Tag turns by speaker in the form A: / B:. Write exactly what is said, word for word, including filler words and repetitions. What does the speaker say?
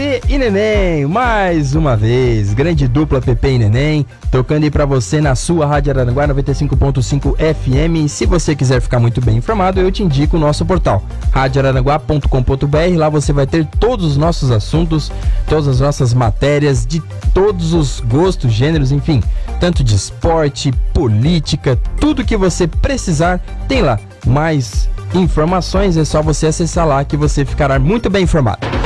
A: Pepe e Neném, mais uma vez, grande dupla Pepe e Neném, tocando aí pra você na sua Rádio Araranguá noventa e cinco ponto cinco F M. Se você quiser ficar muito bem informado, eu te indico o nosso portal, rádio araranguá ponto com ponto b r. Lá você vai ter todos os nossos assuntos, todas as nossas matérias, de todos os gostos, gêneros, enfim, tanto de esporte, política, tudo que você precisar, tem lá. Mais informações é só você acessar lá que você ficará muito bem informado.